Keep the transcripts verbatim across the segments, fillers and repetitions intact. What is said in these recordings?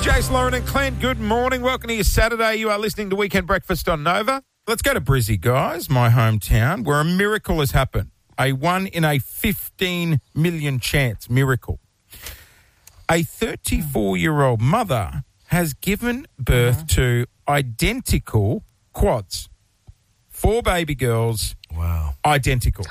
Jace, Lauren and Clint, good morning. Welcome to your Saturday. You are listening to Weekend Breakfast on Nova. Let's go to Brizzy, guys, my hometown, where a miracle has happened. A one in a fifteen million chance miracle. A thirty-four-year-old mother has given birth to identical quads. Four baby girls. Wow. Identical.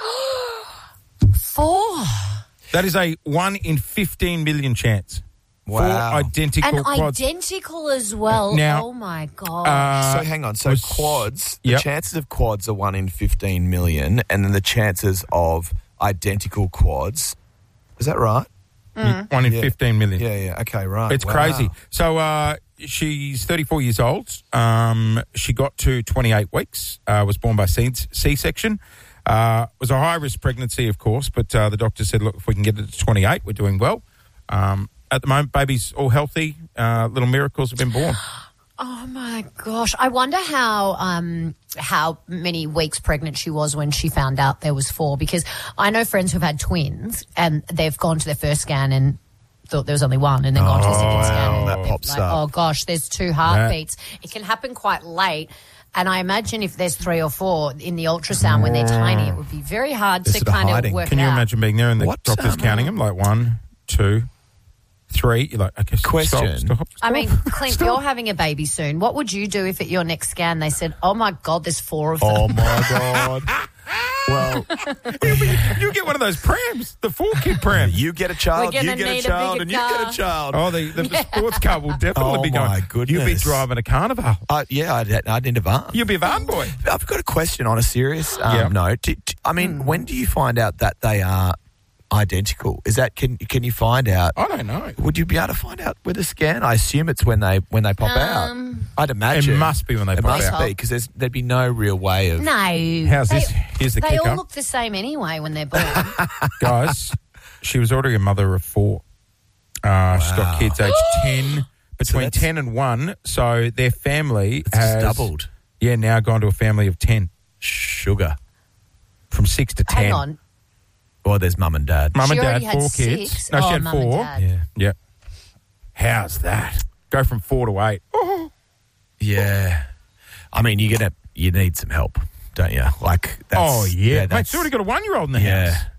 Four. That is a one in fifteen million chance. Wow. Four identical And quads. identical as well. Now, oh, my God. Uh, So hang on. So was- quads, the Yep. chances of quads are one in fifteen million, and then the chances of identical quads, is that right? One in Yeah. fifteen million. Yeah, yeah. Okay, right. It's Wow. crazy. So uh, she's thirty-four years old. Um, she got to twenty-eight weeks, uh, was born by C- C-section. Uh, it was a high-risk pregnancy, of course, but uh, the doctor said, look, if we can get it to twenty-eight, we're doing well. Um, at the moment, baby's all healthy. Uh, little miracles have been born. Oh, my gosh. I wonder how um, how many weeks pregnant she was when she found out there was four, because I know friends who've had twins and they've gone to their first scan and thought there was only one and then gone to the second scan. wow. And That pops like, up. oh, gosh, there's two heartbeats. It can happen quite late. And I imagine if there's three or four in the ultrasound when they're tiny, it would be very hard They're to sort of kind hiding. of work Can it you out. imagine being there and the What, doctor's um, counting them? Like one, two, three. You're like, okay, stop, Question. stop, stop. I mean, Clint, you're having a baby soon. What would you do if at your next scan they said, oh, my God, there's four of them? Oh, my God. Well, You get one of those prams, the four-kid pram. you get a child, We're you gonna get a need a child, bigger and you get car. a child. Oh, the, the, the sports car will definitely Oh, be going. my You'll be goodness. driving a carnival. Uh, yeah, I'd, I'd need a van. You'll be a van boy. I've got a question on a serious um, Yeah. note. Do- do- I mean, when do you find out that they are identical? Is that can can you find out? I don't know. Would you be able to find out with a scan? I assume it's when they when they pop Um, out. I'd imagine It must be when they it pop must out. be because there'd be no real way of. No. How's They- this? Here's the They kicker. all look the same anyway when they're born. Guys, she was already a mother of four. Uh, She's got kids aged ten, between that's- ten and one. So their family It's just has doubled. Yeah, now gone to a family of ten, Sugar. from six to ten. Hang on. Or there's mum and dad. Mum She and dad, already had four six? kids. No, Oh, she had mum and four. dad. Yeah. Yeah. How's that? Go from four to eight. Oh. Yeah. I mean, you're gonna you need some help, don't you? Like that's Oh yeah, mate. that's- She's already got a one-year-old in the Yeah. house.